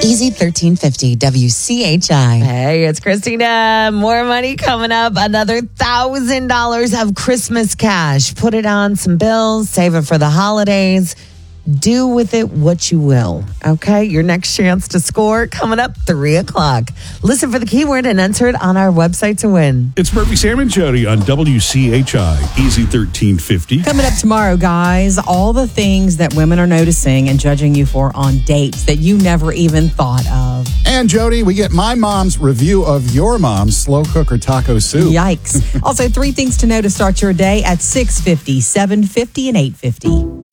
Easy 1350 WCHI. Hey, it's Christina. More money coming up. Another $1,000 of Christmas cash. Put it on some bills. Save it for the holidays. Do with it what you will. Okay, your next chance to score coming up 3 o'clock. Listen for the keyword and enter it on our website to win. It's Murphy, Sam, and Jody on WCHI, Easy 1350. Coming up tomorrow, guys, all the things that women are noticing and judging you for on dates that you never even thought of. And Jody, we get my mom's review of your mom's slow cooker taco soup. Yikes. Also, 3 things to know to start your day at 6:50, 7:50, and 8:50.